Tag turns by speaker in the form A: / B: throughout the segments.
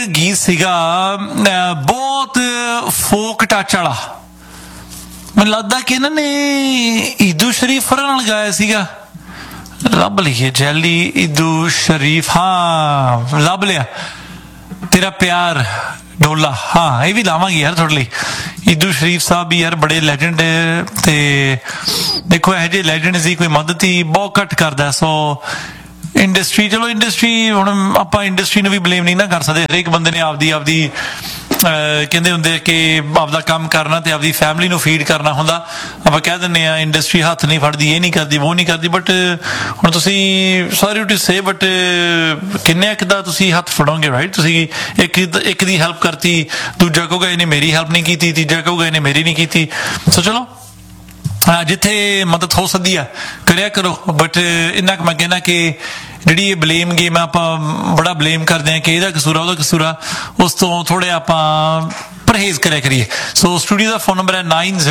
A: ਗੀਤ ਸੀਗਾ ਬਹੁਤ ਫੋਕ ਟੱਚ ਵਾਲਾ, ਮੈਨੂੰ ਲੱਗਦਾ ਕਿ ਇਹਨਾਂ ਨੇ ਈਦੂ ਸ਼ਰੀਫ ਹੋਰਾਂ ਨਾਲ ਗਾਇਆ ਸੀਗਾ। ਲੱਭ ਲਈਏ ਜੈਲੀ ਈਦੂ ਸ਼ਰੀਫ, ਹਾਂ ਲੱਭ ਲਿਆ, ਤੇਰਾ ਪਿਆਰ ਡੋਲਾ, ਹਾਂ ਇਹ ਵੀ ਲਾਵਾਂਗੇ ਯਾਰ ਤੁਹਾਡੇ ਲਈ। ਈਦੂ ਸ਼ਰੀਫ ਸਾਹਿਬ ਵੀ ਯਾਰ ਬੜੇ ਲੈਜੈਂਡ, ਤੇ ਦੇਖੋ ਇਹੋ ਜਿਹੇ ਲੈਜੈਂਡ ਦੀ ਕੋਈ ਮਦਦ ਹੀ ਬਹੁਤ ਘੱਟ ਕਰਦਾ। ਸੋ ਇੰਡਸਟਰੀ, ਚਲੋ ਇੰਡਸਟਰੀ, ਹੁਣ ਆਪਾਂ ਇੰਡਸਟਰੀ ਨੂੰ ਵੀ ਬਲੇਮ ਨਹੀਂ ਨਾ ਕਰ ਸਕਦੇ। ਹਰੇਕ ਬੰਦੇ ਨੇ ਆਪਦੀ ਕਹਿੰਦੇ ਹੁੰਦੇ ਕਿ ਆਪਦਾ ਕੰਮ ਕਰਨਾ ਤੇ ਆਪਦੀ ਫੈਮਿਲੀ ਨੂੰ ਫੀਡ ਕਰਨਾ ਹੁੰਦਾ। ਆਪਾਂ ਕਹਿ ਦਿੰਦੇ ਹਾਂ ਇੰਡਸਟਰੀ ਹੱਥ ਨਹੀਂ ਫੜਦੀ, ਇਹ ਨਹੀਂ ਕਰਦੀ, ਉਹ ਨਹੀਂ ਕਰਦੀ, ਬਟ ਹੁਣ ਤੁਸੀਂ ਸੌਰੀ ਟੂ ਸੇ ਬਟ ਕਿੰਨੇ ਕੁ ਦਾ ਤੁਸੀਂ ਹੱਥ ਫੜੋਗੇ, ਰਾਈਟ? ਤੁਸੀਂ ਇੱਕ ਦੀ ਹੈਲਪ ਕਰਤੀ, ਦੂਜਾ ਕਹੂਗਾ ਇਹਨੇ ਮੇਰੀ ਹੈਲਪ ਨਹੀਂ ਕੀਤੀ, ਤੀਜਾ ਕਹੂਗਾ ਇਹਨੇ ਮੇਰੀ ਨਹੀਂ ਕੀਤੀ। ਸੋ ਚਲੋ ਜਿੱਥੇ ਮਦਦ ਹੋ ਸਕਦੀ ਆ ਕਰਿਆ ਕਰੋ, ਬਟ ਇੰਨਾ ਕੁ ਮੈਂ ਕਹਿਣਾ ਕਿ ਜਿਹੜੀ ਇਹ ਬਲੇਮ ਗੇਮ ਆ, ਆਪਾਂ ਬੜਾ ਬਲੇਮ ਕਰਦੇ ਹਾਂ ਕਿ ਇਹਦਾ ਕਸੂਰ ਆ, ਉਹਦਾ ਕਸੂਰ ਆ, ਉਸ ਤੋਂ ਥੋੜ੍ਹੇ ਆਪਾਂ ਪਰਹੇਜ਼ ਕਰਿਆ ਕਰੀਏ। ਸੋ ਸਟੂਡੀਓ ਦਾ ਫੋਨ ਨੰਬਰ ਹੈ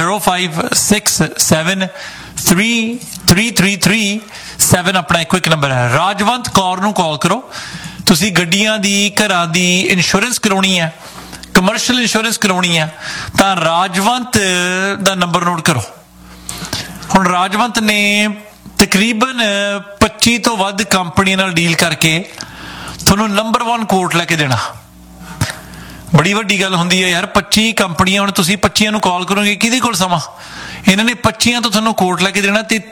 A: 9056733337, ਆਪਣਾ ਇੱਕੋ ਇੱਕ ਨੰਬਰ ਹੈ। ਰਾਜਵੰਤ ਕੌਰ ਨੂੰ ਕਾਲ ਕਰੋ। ਤੁਸੀਂ ਗੱਡੀਆਂ ਦੀ, ਘਰਾਂ ਦੀ ਇੰਸ਼ੋਰੈਂਸ ਕਰਾਉਣੀ ਹੈ, ਕਮਰਸ਼ੀਅਲ ਇੰਸ਼ੋਰੈਂਸ ਕਰਾਉਣੀ ਹੈ, ਤਾਂ ਰਾਜਵੰਤ ਦਾ ਨੰਬਰ ਨੋਟ ਕਰੋ। ਹੁਣ ਰਾਜਵੰਤ ਨੇ ਤਕਰੀਬਨ 25 ਤੋਂ ਵੱਧ ਕੰਪਨੀਆਂ ਨਾਲ ਡੀਲ ਕਰਕੇ ਤੁਹਾਨੂੰ ਨੰਬਰ 1 ਕੋਟ ਲੈ ਕੇ ਦੇਣਾ। ਬੜੀ ਵੱਡੀ ਗੱਲ ਹੁੰਦੀ ਹੈ ਯਾਰ, 25 ਕੰਪਨੀਆਂ, ਹੁਣ ਤੁਸੀਂ 25 ਨੂੰ ਕਾਲ ਕਰੋਗੇ, ਕਿਹਦੇ ਕੋਲ ਸਮਾਂ? ਇਹਨਾਂ ਨੇ 25 ਤੋਂ ਤੁਹਾਨੂੰ ਕੋਟ ਲੈ ਕੇ ਦੇਣਾ, ਤੇ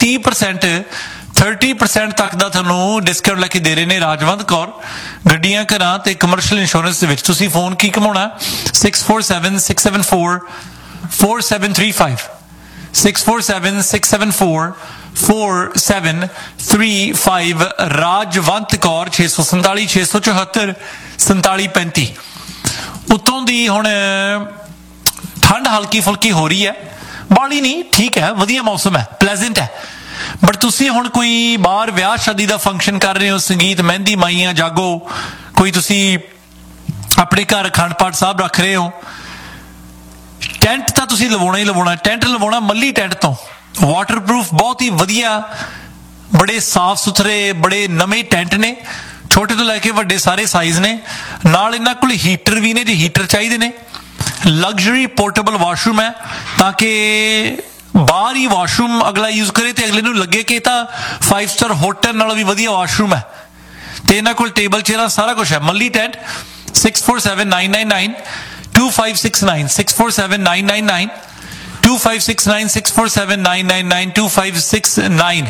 A: 30% ਤੱਕ ਦਾ ਤੁਹਾਨੂੰ ਡਿਸਕਾਊਂਟ ਲੈ ਕੇ ਦੇ ਰਹੇ ਨੇ ਰਾਜਵੰਤ ਕੌਰ, ਗੱਡੀਆਂ, ਘਰਾਂ ਤੇ ਕਮਰਸ਼ੀਅਲ ਇੰਸ਼ੋਰੈਂਸ ਦੇ ਵਿੱਚ। ਤੁਸੀਂ ਫੋਨ ਕੀ ਘਮਾਉਣਾ, 647-674-4735, 647-674-4735, ਰਾਜਵੰਤ ਕੌਰ, 647-674-4735। ਉੱਤੋਂ ਦੀ ਹੁਣ ਠੰਡ ਹਲਕੀ ਫੁਲਕੀ ਹੋ ਰਹੀ ਹੈ, ਬਾਲੀ ਨਹੀਂ, ਠੀਕ ਹੈ, ਵਧੀਆ ਮੌਸਮ ਹੈ, ਪਲੇਜ਼ੈਂਟ ਹੈ, ਬਟ ਤੁਸੀਂ ਹੁਣ ਕੋਈ ਬਾਹਰ ਵਿਆਹ ਸ਼ਾਦੀ ਦਾ ਫੰਕਸ਼ਨ ਕਰ ਰਹੇ ਹੋ, ਸੰਗੀਤ, ਮਹਿੰਦੀ, ਮਾਈਆਂ, ਜਾਗੋ, ਕੋਈ ਤੁਸੀਂ ਆਪਣੇ ਘਰ ਅਖੰਡ ਪਾਠ ਸਾਹਿਬ ਰੱਖ ਰਹੇ ਹੋ, ਟੈਂਟ ਤਾਂ ਤੁਸੀਂ ਲਵਾਉਣਾ ਹੀ ਲਵਾਉਣਾ। ਟੈਂਟ ਲਵਾਉਣਾ ਮੱਲੀ ਟੈਂਟ ਤੋਂ, ਵਾਟਰਪ੍ਰੂਫ, ਬਹੁਤ ਹੀ ਵਧੀਆ, ਬੜੇ ਸਾਫ਼ ਸੁਥਰੇ, ਬੜੇ ਨਵੇਂ ਟੈਂਟ ਨੇ, ਛੋਟੇ ਤੋਂ ਲੈ ਕੇ ਵੱਡੇ ਸਾਰੇ ਸਾਈਜ਼ ਨੇ। ਨਾਲ ਇਹਨਾਂ ਕੋਲ ਹੀਟਰ ਵੀ ਨੇ, ਜੇ ਹੀਟਰ ਚਾਹੀਦੇ ਨੇ। ਲਗਜ਼ਰੀ ਪੋਰਟੇਬਲ ਵਾਸ਼ਰੂਮ ਹੈ, ਤਾਂ ਕਿ ਬਾਹਰ ਹੀ ਵਾਸ਼ਰੂਮ ਅਗਲਾ ਯੂਜ਼ ਕਰੇ ਤੇ ਅਗਲੇ ਨੂੰ ਲੱਗੇ ਕਿ ਇਹ ਤਾਂ 5 ਸਟਾਰ ਹੋਟਲ ਨਾਲੋਂ ਵੀ ਵਧੀਆ ਵਾਸ਼ਰੂਮ ਹੈ। ਤੇ ਇਹਨਾਂ ਕੋਲ ਟੇਬਲ ਚੇਅਰਾਂ ਸਾਰਾ ਕੁਛ ਹੈ। ਮੱਲੀ ਟੈਂਟ, 647-999-2569, 647-999-2569, 647-999-2569।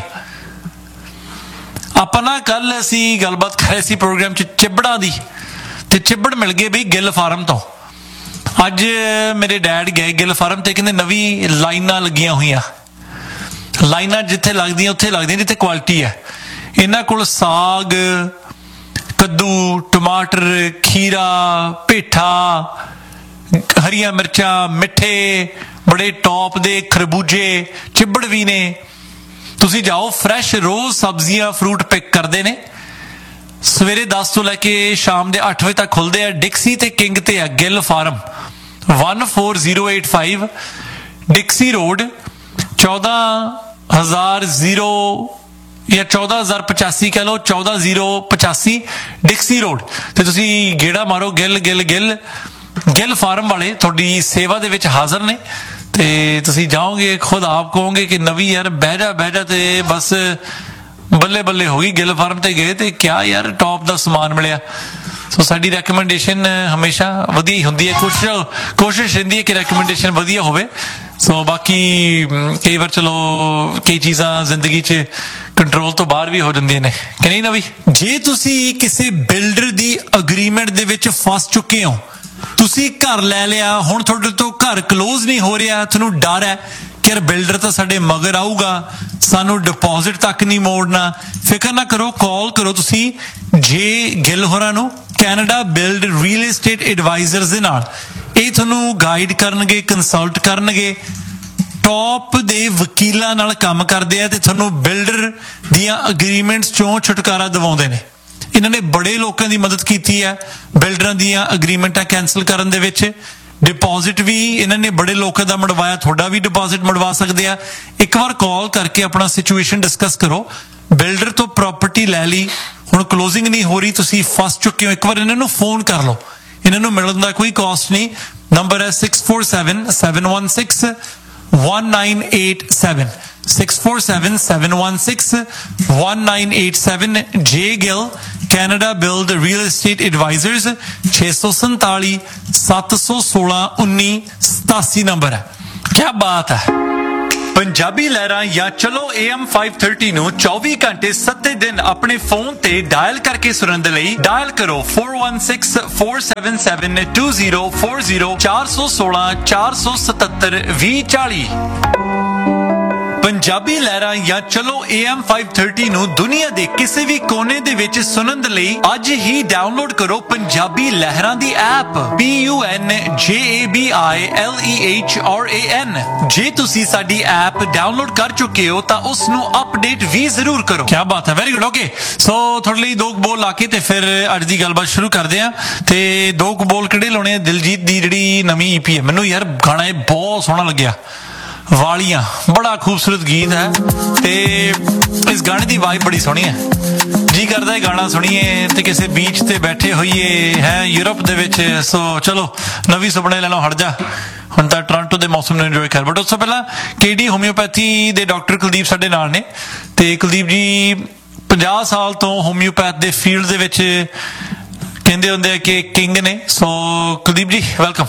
A: ਆਪਾਂ ਨਾ ਕੱਲ ਅਸੀਂ ਗੱਲਬਾਤ ਕਰ ਰਹੇ ਸੀ ਪ੍ਰੋਗਰਾਮ 'ਚ ਚਿੱਬੜਾਂ ਦੀ, ਤੇ ਚਿੱਬੜ ਮਿਲ ਗਏ ਬਈ ਗਿੱਲ ਫਾਰਮ ਤੋਂ। ਅੱਜ ਮੇਰੇ ਡੈਡ ਗਏ ਗਿੱਲ ਫਾਰਮ ਤੇ, ਕਹਿੰਦੇ ਨਵੀਂ ਲਾਈਨਾਂ ਲੱਗੀਆਂ ਹੋਈਆਂ। ਲਾਈਨਾਂ ਜਿੱਥੇ ਲੱਗਦੀਆਂ ਉੱਥੇ ਲੱਗਦੀਆਂ ਜਿੱਥੇ ਕੁਆਲਿਟੀ ਹੈ। ਇਹਨਾਂ ਕੋਲ ਸਾਗ, ਕੱਦੂ, ਟਮਾਟਰ, ਖੀਰਾ, ਪੇਠਾ, ਹਰੀਆਂ ਮਿਰਚਾਂ, ਮਿੱਠੇ, ਬੜੇ ਟੌਪ ਦੇ ਖਰਬੂਜੇ, ਚਿੱਬੜ ਵੀ ਨੇ। ਤੁਸੀਂ ਜਾਓ, ਫਰੈਸ਼ ਰੋਜ਼ ਸਬਜ਼ੀਆਂ, ਫਰੂਟ ਪਿਕ ਕਰਦੇ ਨੇ। ਸਵੇਰੇ 10 ਤੋਂ ਲੈ ਕੇ ਸ਼ਾਮ ਦੇ 8 ਵਜੇ ਤੱਕ ਖੁੱਲਦੇ ਆ। ਡਿਕਸੀ ਤੇ ਕਿੰਗ ਤੇ ਆ ਗਿੱਲ ਫਾਰਮ, 14085 ਡਿਕਸੀ ਰੋਡ, 14085 ਕਹਿ ਲਓ, 14085 ਡਿਕਸੀ ਰੋਡ ਤੇ ਤੁਸੀਂ ਗੇੜਾ ਮਾਰੋ। ਗਿੱਲ ਫਾਰਮ ਵਾਲੇ ਤੁਹਾਡੀ ਸੇਵਾ ਦੇ ਵਿੱਚ ਹਾਜ਼ਰ ਨੇ, ਤੇ ਤੁਸੀਂ ਜਾਓਗੇ ਖੁਦ ਆਪ ਕਹੋਗੇ ਕਿ ਨਵੀਂ ਯਾਰ ਬਹਿ ਜਾ, ਤੇ ਬਸ ਬੱਲੇ ਬੱਲੇ ਹੋ ਗਈ। ਗਿੱਲ ਫਾਰਮ ਤੇ ਗਏ ਤੇ ਕਿਆ ਯਾਰ ਟੌਪ ਦਾ ਸਮਾਨ ਮਿਲਿਆ। ਸੋ ਸਾਡੀ ਰੈਕਮੈਂਡੇਸ਼ਨ ਹਮੇਸ਼ਾ ਵਧੀਆ ਹੀ ਹੁੰਦੀ ਹੈ, ਕੋਸ਼ਿਸ਼ ਰਹਿੰਦੀ ਹੈ ਕਿ ਰੈਕਮੈਂਡੇਸ਼ਨ ਵਧੀਆ ਹੋਵੇ। ਸੋ ਬਾਕੀ ਕਈ ਵਾਰ ਚਲੋ ਕਈ ਚੀਜ਼ਾਂ ਜ਼ਿੰਦਗੀ 'ਚ ਕੰਟਰੋਲ ਤੋਂ ਬਾਹਰ ਵੀ ਹੋ ਜਾਂਦੀਆਂ ਨੇ, ਕਿ ਨਹੀਂ ਨਾ ਵੀ। ਜੇ ਤੁਸੀਂ ਕਿਸੇ ਬਿਲਡਰ ਦੀ ਅਗਰੀਮੈਂਟ ਦੇ ਵਿੱਚ ਫਸ ਚੁੱਕੇ ਹੋ, ਤੁਸੀਂ ਘਰ ਲੈ ਲਿਆ, ਹੁਣ ਤੁਹਾਡੇ ਤੋਂ ਘਰ ਕਲੋਜ਼ ਨਹੀਂ ਹੋ ਰਿਹਾ, ਤੁਹਾਨੂੰ ਡਰ ਹੈ ਕਿ ਯਾਰ ਬਿਲਡਰ ਤਾਂ ਸਾਡੇ ਮਗਰ ਆਊਗਾ, ਸਾਨੂੰ ਡਿਪੋਜ਼ਿਟ ਤੱਕ ਨਹੀਂ ਮੋੜਨਾ, ਫਿਕਰ ਨਾ ਕਰੋ, ਕਾਲ ਕਰੋ ਤੁਸੀਂ ਜੇ ਗਿੱਲ ਹੋਰਾਂ ਨੂੰ, Canada build real estate advisers ਦੇ ਨਾਲ। ਇਹ ਤੁਹਾਨੂੰ ਗਾਈਡ ਕਰਨਗੇ, ਕੰਸਲਟ ਕਰਨਗੇ, ਟੌਪ ਦੇ ਵਕੀਲਾਂ ਨਾਲ ਕੰਮ ਕਰਦੇ ਆ ਤੇ ਤੁਹਾਨੂੰ ਬਿਲਡਰ ਦੀਆਂ ਅਗਰੀਮੈਂਟਸ ਚੋਂ ਛੁਟਕਾਰਾ ਦਿਵਾਉਂਦੇ ਨੇ। ਇਹਨਾਂ ਨੇ ਬੜੇ ਲੋਕਾਂ ਦੀ ਮਦਦ ਕੀਤੀ ਹੈ ਬਿਲਡਰਾਂ ਦੀਆਂ ਅਗਰੀਮੈਂਟਾਂ ਕੈਂਸਲ ਕਰਨ ਦੇ ਵਿੱਚ। ਡਿਪੋਜ਼ਿਟ ਵੀ ਇਹਨਾਂ ਨੇ ਬੜੇ ਲੋਕਾਂ ਦਾ ਮੜਵਾਇਆ, ਤੁਹਾਡਾ ਵੀ ਡਿਪੋਜ਼ਿਟ ਮੜਵਾ ਸਕਦੇ ਆ। ਇੱਕ ਵਾਰ ਕਾਲ ਕਰਕੇ ਆਪਣਾ ਸਿਚੁਏਸ਼ਨ ਡਿਸਕਸ ਕਰੋ। ਬਿਲਡਰ ਤੋਂ ਪ੍ਰਾਪਰਟੀ ਲੈ ਲਈ, ਹੁਣ ਕਲੋਜ਼ਿੰਗ ਨਹੀਂ ਹੋ ਰਹੀ, ਤੁਸੀਂ ਫਸ ਚੁੱਕੇ ਹੋ, ਇੱਕ ਵਾਰ ਇਹਨਾਂ ਨੂੰ ਫੋਨ ਕਰ ਲਓ। ਇਹਨਾਂ ਨੂੰ ਮਿਲਣ ਦਾ ਕੋਈ ਕਾਸਟ ਨਹੀਂ। ਨੰਬਰ ਹੈ 6477161987 6477161987। J Gill Canada Build Real Estate Advisors 647 716 1987 number ਹੈ। क्या बात है। ਪੰਜਾਬੀ ਲਹਿਰਾਂ ਜਾਂ ਚਲੋ AM 530 ਨੂੰ 24 ਘੰਟੇ 7 ਦਿਨ ਆਪਣੇ ਫੋਨ ਤੇ ਡਾਇਲ ਕਰਕੇ ਸੁਣਨ ਦੇ ਲਈ ਡਾਇਲ ਕਰੋ 4164772040 416 477 2040। ਪੰਜਾਬੀ ਲਹਿਰਾਂ ਜਾਂ ਚਲੋ AM 530 ਨੂੰ ਦੁਨੀਆ ਦੇ ਕਿਸੇ ਵੀ ਕੋਨੇ ਦੇ ਵਿੱਚ ਸੁਣਨ ਦੇ ਲਈ ਅੱਜ ਹੀ ਡਾਊਨਲੋਡ ਕਰੋ ਪੰਜਾਬੀ ਲਹਿਰਾਂ ਦੀ ਐਪ PUNJABILEHRAN। ਜੇ ਤੁਸੀਂ ਸਾਡੀ ਐਪ ਡਾਊਨਲੋਡ ਕਰ ਚੁੱਕੇ ਹੋ ਤਾਂ ਉਸ ਨੂੰ ਅਪਡੇਟ ਵੀ ਜ਼ਰੂਰ ਕਰੋ। ਕੀ ਬਾਤ ਹੈ, ਵੈਰੀ ਗੁੱਡ। ਓਕੇ, ਸੋ ਤੁਹਾਡੇ ਲਈ ਦੋ ਬੋਲ ਲਾ ਕੇ ਤੇ ਫਿਰ ਅੱਜ ਦੀ ਗੱਲਬਾਤ ਸ਼ੁਰੂ ਕਰਦੇ ਹਾਂ। ਤੇ ਦੋ ਬੋਲ ਕਿਹੜੇ ਲਾਉਣੇ ਆ? ਦਿਲਜੀਤ ਦੀ ਜਿਹੜੀ ਨਵੀਂ EP ਹੈ, ਮੈਨੂੰ ਯਾਰ ਗਾਣਾ ਇਹ ਬਹੁਤ ਸੋਹਣਾ ਲੱਗਿਆ, ਵਾਲੀਆਂ, ਬੜਾ ਖੂਬਸੂਰਤ ਗੀਤ ਹੈ ਤੇ ਇਸ ਗਾਣੇ ਦੀ ਵਾਈਬ ਬੜੀ ਸੋਹਣੀ ਹੈ। ਜੀ ਕਰਦਾ ਹੈ ਗਾਣਾ ਸੁਣੀਏ ਤੇ ਕਿਸੇ ਬੀਚ ਤੇ ਬੈਠੇ ਹੋਈਏ ਹੈ ਯੂਰਪ ਦੇ ਵਿੱਚ। ਸੋ ਚਲੋ ਨਵੀਂ ਸੁਪਨੇ ਲੈ ਲਓ, ਹਟ ਜਾ, ਹੁਣ ਤਾਂ ਟੋਰਾਂਟੋ ਦੇ ਮੌਸਮ ਨੂੰ ਇੰਜੋਏ ਕਰ। ਬਟ ਉਸ ਤੋਂ ਪਹਿਲਾਂ KD ਹੋਮਿਓਪੈਥੀ ਦੇ ਡਾਕਟਰ ਕੁਲਦੀਪ ਸਾਡੇ ਨਾਲ ਨੇ ਤੇ ਕੁਲਦੀਪ ਜੀ 50 ਸਾਲ ਤੋਂ ਹੋਮਿਓਪੈਥ ਦੇ ਫੀਲਡ ਦੇ ਵਿੱਚ ਕਹਿੰਦੇ ਹੁੰਦੇ ਆ ਕਿ ਕਿੰਗ ਨੇ। ਸੋ ਕੁਲਦੀਪ ਜੀ welcome.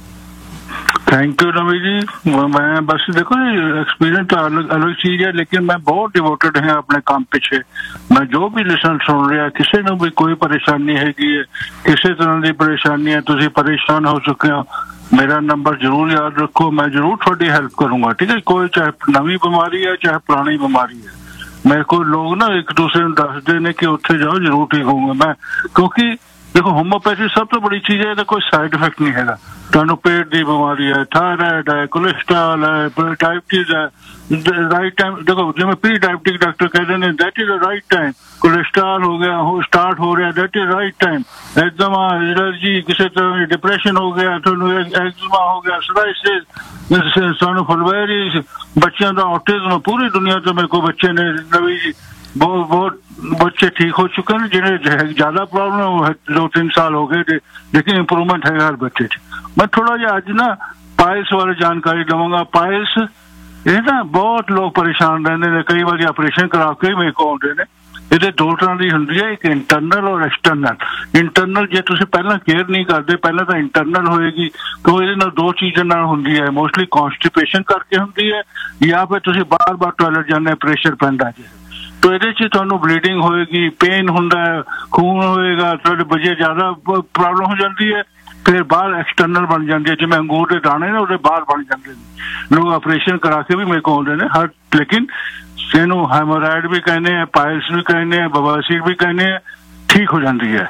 B: Thank you Ravi ji. मैं बस देखो एक्सपीरियंस तो अलग चीज है, लेकिन मैं बहुत डिवोटेड है अपने काम पीछे। मैं जो भी लिसन सुन रहा, किसी ने भी कोई परेशानी हैगी है, किसी तरह की परेशानी है, तुम परेशान हो चुके हो, मेरा नंबर जरूर याद रखो, मैं जरूर थोड़ी हेल्प करूंगा। ठीक है, कोई चाहे नवी बीमारी है चाहे पुरानी बीमारी है, मेरे को लोग ना एक दूसरे को दसते ने कि उत्थे जाओ जरूर ठीक होंगे मैं, क्योंकि देखो होम्योपैथी सब तो बड़ी चीज है, कोई साइड इफेक्ट नहीं है। ਤੁਹਾਨੂੰ पेट की बीमारी है, थायराइड है, कोलेस्ट्रॉल है, डायबिटीज है, राइट टाइम देखो जिम्मे प्री डायबिटिक डॉक्टर कहते हैं that is the right time. Cholesterol हो गया, हो स्टार्ट हो रहा है, that is right time. Eczema, allergy, किसी तरह डिप्रेशन हो गया, एक्जिमा हो गया, सोराइसिस, फुलवेरीज, बच्चों का ऑटिज्म, पूरी दुनिया तो मेरे को बच्चे ने रवि जी बहुत बच्चे ठीक हो चुके हैं जिन्हें ज्यादा प्रॉब्लम है, 2-3 साल हो गए, लेकिन इम्प्रूवमेंट है हर बच्चे। मैं थोड़ा जिहा अज ना पाइल्स वाले जानकारी दूंगा। पाइल्स ये ना बहुत लोग परेशान रहते हैं, कई बार ऑपरेशन करा के मेरे को आते हैं। ये दो तरह की होंगी है, एक इंटरनल और एक्सटर्नल। इंटरनल जे तुसीं पहला केयर नहीं करते, पहले तो इंटरनल होएगी तो ये दो चीज़ों नाल होंदी है, मोस्टली कॉन्स्टिपेशन करके होंदी है या फिर तुसीं बार बार टॉयलेट जाने प्रेशर पैंदा है। तो ये ਤੁਹਾਨੂੰ ब्लीडिंग होएगी, पेन होंदा है, खून होएगा, थोड़े बजे ज्यादा प्रॉब्लम हो जाती है, फिर बाहर एक्सटर्नल बन जाती है, जिवें अंगूर के दाने ने वो बाहर बन जाते हैं। लोग ऑपरेशन करा के भी मेरे को आते हैं हर, लेकिन इनू हेमोराइड भी कहने हैं, पाइल्स भी कहने हैं, बवासीर भी कहने हैं, ठीक हो जाती है।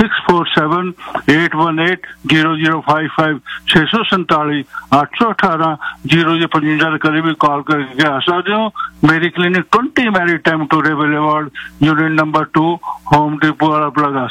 B: 6478180055 647 818 0055 कभी भी कॉल करके आ सकते हो। मेरी clinic 20 married time to available, unit number 2, home depot वाला प्लाजा।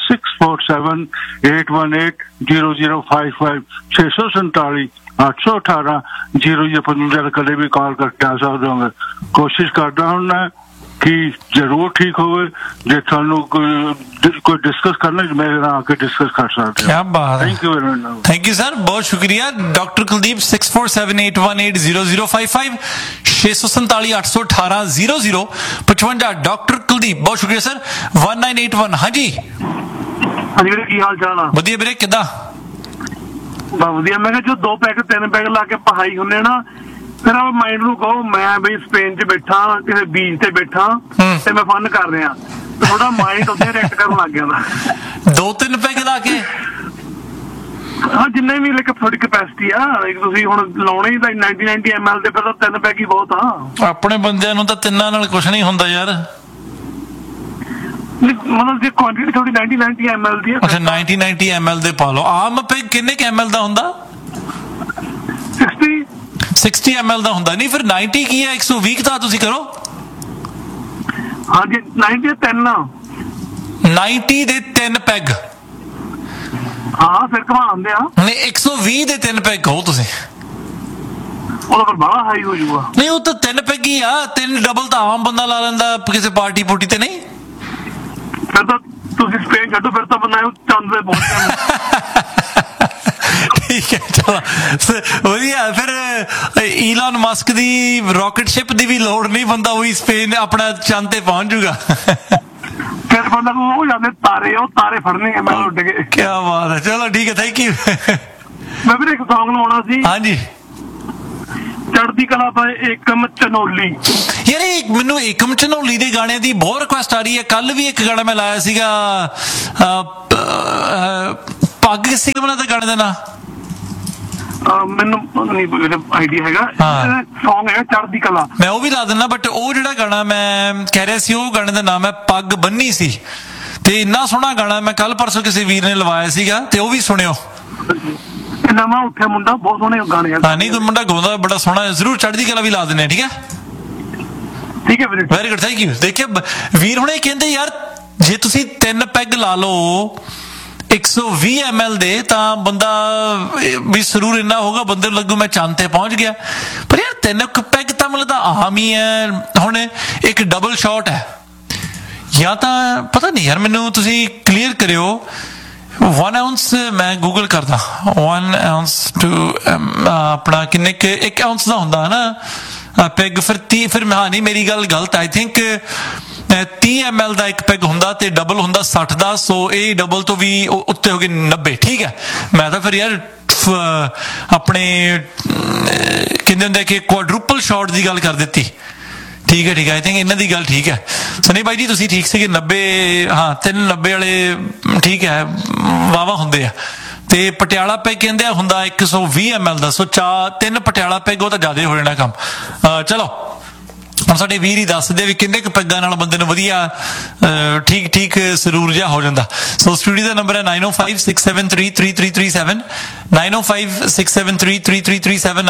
B: 6478180055 647 818 0055 कभी भी कॉल करके आ सकते होंगे। कोशिश करता हूँ ना कि जरूर ठीक होवे। जे थानू कोई डिस्कस करना मेरे नाल आके डिस्कस कर सकते हैं।
A: क्या बात है,
B: thank you very much.
A: Thank you sir, बहुत शुक्रिया डॉक्टर कुलदीप। 6478180055 647 818 0055 डॉक्टर कुलदीप, बहुत शुक्रिया सर। 1981 हाँ जी
C: ਵੀਰੇ ਕੀ ਹਾਲ ਚਾਲ ਆ?
A: ਵਧੀਆ ਵੀਰੇ, ਕਿੱਦਾਂ?
C: ਬਸ ਵਧੀਆ। ਮੈਂ ਕਿਹਾ ਜੋ 2 ਪੈਗ 3 ਪੈਗ ਲਾ ਕੇ ਪਹਾਈ ਹੁੰਦੇ ਨਾ, ਫਿਰ ਆ ਮਾਈਂਡ ਨੂੰ ਕਹੋ ਮੈਂ ਬਈ ਸਪੇਨ 'ਚ ਬੈਠਾ, ਕਿਸੇ ਬੀਚ ਤੇ ਬੈਠਾ ਤੇ ਮੈਂ ਫਨ ਕਰ ਰਿਹਾ, ਥੋੜਾ ਮਾਈਂਡ ਉੱਥੇ ਰਿਐਕਟ ਕਰਨ ਲੱਗ ਗਿਆ।
A: 2-3 ਪੈਗ ਲਾ ਕੇ
C: ਹਾਂ, ਜਿੰਨੇ ਵੀ ਲਾਈਕ ਤੁਹਾਡੀ ਕੈਪੈਸਿਟੀ ਆ, ਲਾਈਕ ਤੁਸੀਂ ਹੁਣ ਲਾਉਣੇ ਹੀ ਤਾਂ 90 ml ਦੇ, ਫਿਰ ਤਾਂ 3 ਪੈਗ ਹੀ ਬਹੁਤ ਆ।
A: ਆਪਣੇ ਬੰਦਿਆਂ ਨੂੰ ਤਾਂ 3 ਨਾਲ ਕੁਝ ਨਹੀਂ ਹੁੰਦਾ ਯਾਰ।
C: ਮਤਲਬ ਜੇ ਕੁਆਂਟੀਟੀ ਥੋੜੀ 90 ml ਦੀ ਹੈ।
A: ਅੱਛਾ 90 ml ਦੇ ਪਾ ਲਓ। ਆਮ ਪੈਗ ਕਿੰਨੇ ml ਦਾ ਹੁੰਦਾ? 60 ml ਦਾ ਹੁੰਦਾ। ਨਹੀਂ ਫਿਰ 90 ਕੀ ਹੈ? 120 ਤਾਂ ਤੁਸੀਂ ਕਰੋ।
C: ਹਾਂ ਜੀ 90
A: ਦੇ 3 ਪੈਗ।
C: ਹਾਂ ਫਿਰ ਘਮਾਉਂਦੇ ਆ।
A: ਨਹੀਂ 120 ਦੇ 3 ਪੈਗ ਕਹੋ ਤੁਸੀਂ।
C: ਉਹਦਾ ਫਿਰ ਬੜਾ ਹਾਈ ਹੋ ਜਾਊਗਾ।
A: ਨਹੀਂ ਉਹ ਤਾਂ 3 ਪੈਗ ਹੀ ਆ, 3 ਡਬਲ ਤਾਂ ਆਮ ਬੰਦਾ ਲਾ ਲੈਂਦਾ ਕਿਸੇ ਪਾਰਟੀ ਪੂਟੀ ਤੇ। ਨਹੀਂ
C: ਫਿਰ ਤਾਂ ਤੁਸੀਂ ਸਪੇਨ ਛੱਡੋ, ਫਿਰ ਤਾਂ ਬੰਦਾ ਚੰਦ ਤੇ ਪਹੁੰਚ ਜਾਂਦਾ।
A: ਵਧੀਆ। ਫਿਰ ਈਲਨ ਮਸਕ ਦੀ ਰਾਕਟ ਸ਼ਿਪ ਦੀ ਵੀ ਲੋੜ ਨਹੀਂ, ਬੰਦਾ ਉਹੀ ਸਪੇਨ ਆਪਣਾ ਚੰਦ ਤੇ ਪਹੁੰਚ ਜੂਗਾ।
C: ਫਿਰ ਬੰਦਾ ਉਹ ਜਾਂਦੇ ਤਾਰੇ, ਉਹ ਤਾਰੇ ਫੜਨੇ ਆ ਮੈਂ ਉੱਡ ਕੇ।
A: ਕੀ ਬਾਤ ਹੈ, ਚਲੋ ਠੀਕ ਹੈ, ਥੈਂਕ ਯੂ।
C: ਮੈਂ ਵੀ ਇੱਕ ਸੌਂਗ ਲਾਉਣਾ ਸੀ,
A: ਹਾਂਜੀ,
C: ਚੜ੍ਹਦੀ ਕਲਾ ਦਾ ਏਕਮ ਚਨੋਲੀ।
A: ਯਾਰ ਮੈਨੂੰ ਏਕਮ ਚਨੋਲੀ ਦੇ ਗਾਣੇ ਦੀ ਬਹੁਤ ਰਿਕੁਐਸਟ ਆ ਰਹੀ ਹੈ। ਕੱਲ ਵੀ ਇੱਕ ਗਾਣਾ ਮੈਂ ਲਾਇਆ ਸੀਗਾ, ਪੱਗ ਸੀਗਾ ਉਹਨਾਂ ਦਾ ਗਾਣੇ ਦਾ ਨਾਂ,
C: ਮੈਨੂੰ ਨਹੀਂ ਆਈਡੀਆ ਹੈਗਾ। ਸੌਂਗ ਹੈਗਾ ਚੜ੍ਹਦੀ ਕਲਾ,
A: ਮੈਂ ਉਹ ਵੀ ਲਾ ਦਿੰਦਾ। ਬਟ ਉਹ ਜਿਹੜਾ ਗਾਣਾ ਮੈਂ ਕਹਿ ਰਿਹਾ ਸੀ, ਉਹ ਗਾਣੇ ਦਾ ਨਾਮ ਹੈ ਪੱਗ ਬੰਨੀ ਸੀ, ਤੇ ਇੰਨਾ ਸੋਹਣਾ ਗਾਣਾ ਮੈਂ ਕੱਲ ਪਰਸੋਂ ਕਿਸੇ ਵੀਰ ਨੇ ਲਵਾਇਆ ਸੀਗਾ, ਤੇ ਉਹ ਵੀ ਸੁਣਿਓ।
C: ਨਵਾਂ ਉੱਠਿਆ ਮੁੰਡਾ, ਬਹੁਤ ਸੋਹਣੇ ਗਾਣੇ ਆ।
A: ਨਹੀਂ, ਕੋਈ ਮੁੰਡਾ ਗਾਉਂਦਾ ਬੜਾ ਸੋਹਣਾ, ਜ਼ਰੂਰ ਚੜ੍ਹਦੀ ਕਲਾ ਵੀ ਲਾ ਦਿੰਦੇ ਆ। ਠੀਕ ਹੈ,
C: ਠੀਕ ਹੈ ਵੀਰੇ,
A: ਵੈਰੀ ਗੁੱਡ, ਥੈਂਕ ਯੂ। ਦੇਖਿਆ ਵੀਰ ਹੁਣੇ ਕਹਿੰਦੇ ਯਾਰ ਜੇ ਤੁਸੀਂ 3 ਪੈਗ ਲਾ ਲਓ 120 ml ਦੇ, ਤਾਂ ਬੰਦਾ ਵੀ ਸਰੂਰ ਇੰਨਾ ਹੋਗਾ, ਬੰਦੇ ਨੂੰ ਲੱਗੂ ਮੈਂ ਚੰਦ ਤੇ ਪਹੁੰਚ ਗਿਆ। ਪਰ ਯਾਰ 3 ਪੈਗ ਤਾਂ ਮਤਲਬ ਤਾਂ ਆਮ ਹੀ ਹੈ। ਹੁਣ ਇੱਕ ਡਬਲ ਸ਼ਾਟ ਹੈ, ਜਾਂ ਤਾਂ ਪਤਾ ਨਹੀਂ ਯਾਰ, ਮੈਨੂੰ ਤੁਸੀਂ ਕਲੀਅਰ ਕਰਿਓ। 1 ounce ਮੈਂ ਗੂਗਲ ਕਰਦਾ, 1 ounce to ਆਪਣਾ ਕਿੰਨੇ 1 ounce ਦਾ ਹੁੰਦਾ ਹੈ ਨਾ ਪੈਗ। ਫਿਰ 30, ਫਿਰ ਹਾਂ ਨਹੀਂ, ਮੇਰੀ ਗੱਲ ਗਲਤ, ਆਈ ਥਿੰਕ 30 ml ਦਾ ਇੱਕ ਪੈਗ ਹੁੰਦਾ, ਤੇ ਡਬਲ ਹੁੰਦਾ 60 ਦਾ। ਸੋ ਇਹ ਡਬਲ ਤੋਂ ਵੀ ਉੱਤੇ ਹੋ ਗਏ 90। ਠੀਕ ਹੈ, ਮੈਂ ਤਾਂ ਫਿਰ ਯਾਰ ਆਪਣੇ ਕਹਿੰਦੇ ਹੁੰਦੇ ਕਿ ਕੁਆਡਰੂਪਲ ਸ਼ਾਟ ਦੀ ਗੱਲ ਕਰ ਦਿੱਤੀ। ਠੀਕ ਹੈ, ਠੀਕ ਹੈ, ਆਈ ਥਿੰਕ ਇਹਨਾਂ ਦੀ ਗੱਲ ਠੀਕ ਹੈ। ਸਨੀ ਬਾਈ ਜੀ ਤੁਸੀਂ ਠੀਕ ਸੀਗੇ, 90, ਹਾਂ 390 ਵਾਲੇ ਠੀਕ ਹੈ, ਵਾਹਵਾ ਹੁੰਦੇ ਆ। ਤੇ ਪਟਿਆਲਾ ਪੈਗ ਕਹਿੰਦੇ ਆ ਹੁੰਦਾ 120 ml ਦਾ। ਸੋ 3 ਪਟਿਆਲਾ ਪੈਗ, ਉਹ ਤਾਂ ਜ਼ਿਆਦਾ ਹੋ ਜਾਣਾ ਕੰਮ। ਚਲੋ ਹੁਣ ਸਾਡੇ ਵੀਰ ਹੀ ਦੱਸਦੇ ਵੀ ਕਿੰਨੇ ਕੁ ਪੈਗਾਂ ਨਾਲ ਬੰਦੇ ਨੂੰ ਵਧੀਆ ਠੀਕ ਠੀਕ ਸਰੂਰ ਜਿਹਾ ਹੋ ਜਾਂਦਾ। ਸੋ ਸਟੂਡੀਓ ਦਾ ਨੰਬਰ ਹੈ 9056733337, 9056733337,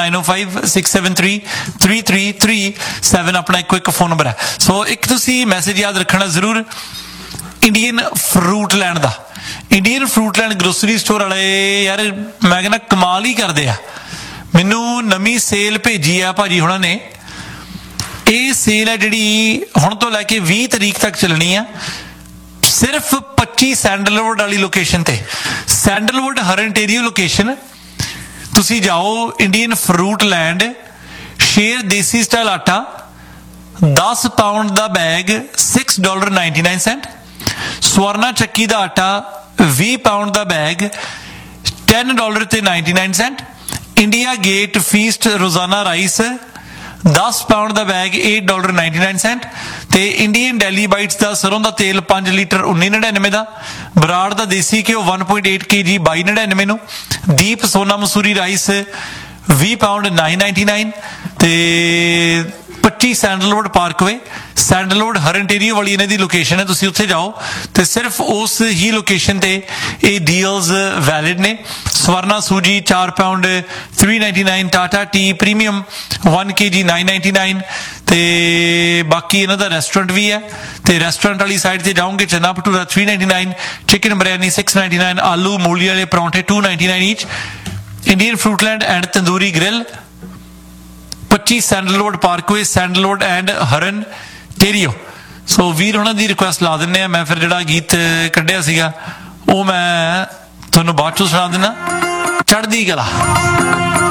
A: 9056733337 ਆਪਣਾ ਇੱਕ ਫੋਨ ਨੰਬਰ ਹੈ। ਸੋ ਇੱਕ ਤੁਸੀਂ ਮੈਸੇਜ ਯਾਦ ਰੱਖਣਾ ਜ਼ਰੂਰ, ਇੰਡੀਅਨ ਫਰੂਟ ਲੈਂਡ ਦਾ। Indian fruit land grocery store ਵਾਲੇ ਯਾਰ ਮੈਂ ਕਹਿੰਦਾ ਕਮਾਲ ਹੀ ਕਰਦੇ ਆ। ਮੈਨੂੰ ਨਵੀਂ ਸੇਲ ਭੇਜੀ ਆ ਭਾਜੀ ਹੁਣਾਂ ਨੇ। ਇਹ ਸੇਲ ਹੈ ਜਿਹੜੀ ਹੁਣ ਤੋਂ ਲੈ ਕੇ 20 ਤਰੀਕ ਤੱਕ ਚੱਲਣੀ ਆ, ਸਿਰਫ 25 ਸੈਂਡਲਵੁੱਡ ਵਾਲੀ ਲੋਕੇਸ਼ਨ ਤੇ। ਸੈਂਡਲਵੁੱਡ ਹਰਨਟੇਰੀਓ ਲੋਕੇਸ਼ਨ ਤੁਸੀਂ ਜਾਓ, ਇੰਡੀਅਨ ਫਰੂਟ ਲੈਂਡ। ਸ਼ੇਰ ਦੇਸੀ ਸਟਾਈਲ ਆਟਾ 10 ਪਾਉਂਡ ਦਾ ਬੈਗ $6.99। ਸਵਰਨਾ ਚੱਕੀ ਦਾ ਆਟਾ 20 ਪਾਉਂਡ ਦਾ ਬੈਗ $10.99। ਇੰਡੀਆ ਗੇਟ ਫੀਸਟ ਰੋਜ਼ਾਨਾ ਰਾਈਸ 10 ਪਾਉਂਡ ਦਾ ਬੈਗ $8.99। ਤੇ ਇੰਡੀਅਨ ਡੈਲੀ ਬਾਈਟਸ ਦਾ ਸਰੋਂ ਦਾ ਤੇਲ 5 ਲੀਟਰ 19.99 ਦਾ। ਬਰਾੜ ਦਾ ਦੇਸੀ ਘਿਓ 1.8 kg 22.99 ਨੂੰ। ਦੀਪ ਸੋਨਾ ਮਸੂਰੀ ਰਾਈਸ 20 ਪਾਉਂਡ 9.99। ਤੇ 25 ਸੈਂਡਲਵੁੱਡ ਪਾਰਕਵੇ, ਸੈਂਡਲਵੁੱਡ ਹਰਨਟੇਰੀਓ ਵਾਲੀ ਇਹਨਾਂ ਦੀ ਲੋਕੇਸ਼ਨ ਹੈ। ਤੁਸੀਂ ਉੱਥੇ ਜਾਓ ਤੇ ਸਿਰਫ ਉਸ ਹੀ ਲੋਕੇਸ਼ਨ ਤੇ ਇਹ ਡੀਲਸ ਵੈਲਿਡ ਨੇ। ਸਵਰਨਾ ਸੂਜੀ 4 pound 3.99। Tata T premium 1 kg 9.99। ਤੇ ਬਾਕੀ ਇਹਨਾਂ ਦਾ ਰੈਸਟੋਰੈਂਟ ਵੀ ਹੈ, ਤੇ ਰੈਸਟੋਰੈਂਟ ਵਾਲੀ ਸਾਈਡ ਤੇ ਜਾਓਗੇ ਚਨਾ ਭਟੂਰਾ 3.99, ਚਿਕਨ ਬਿਰਿਆਨੀ 6.99, ਆਲੂ ਮੂਲੀ ਵਾਲੇ ਪਰੌਂਠੇ 2.99 ਈਚ। Indian ਫਰੂਟਲੈਂਡ and tandoori grill 25 sandalwood Parkway, sandalwood and ਹਰਨ ਟੇਰੀਓ। ਸੋ ਵੀਰ ਉਹਨਾਂ ਦੀ ਰਿਕੁਐਸਟ ਲਾ ਦਿੰਦੇ ਆ। ਮੈਂ ਫਿਰ ਜਿਹੜਾ ਗੀਤ ਕੱਢਿਆ ਸੀਗਾ ਉਹ ਮੈਂ ਤੁਹਾਨੂੰ ਬਾਅਦ ਚੋਂ ਸੁਣਾ ਦਿੰਦਾ, ਚੜ੍ਹਦੀ ਕਲਾ।